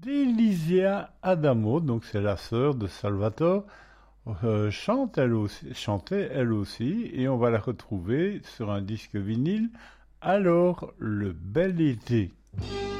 Delisia Adamo, donc c'est la sœur de Salvatore, chantait elle aussi, et on va la retrouver sur un disque vinyle. Alors, le bel été.